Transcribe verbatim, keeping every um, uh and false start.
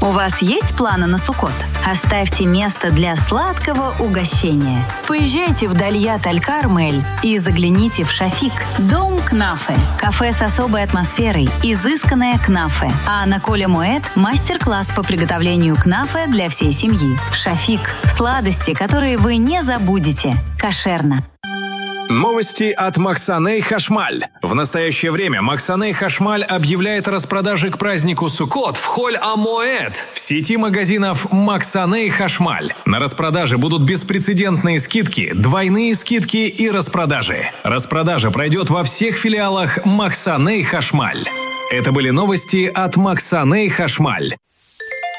У вас есть планы на Суккот? Оставьте место для сладкого угощения. Поезжайте в Дальят Аль-Кармель и загляните в Шафик, дом кнафе. Кафе с особой атмосферой, изысканное кнафе. А на Коля Муэд мастер-класс по приготовлению кнафе для всей семьи. Шафик – сладости, которые вы не забудете. Кошерно. Новости от Максаней Хашмаль. В настоящее время Максаней Хашмаль объявляет о распродаже к празднику Суккот в Холь-а-Моэд в сети магазинов Максаней Хашмаль. На распродаже будут беспрецедентные скидки, двойные скидки и распродажи. Распродажа пройдет во всех филиалах Максаней Хашмаль. Это были новости от Максаней Хашмаль.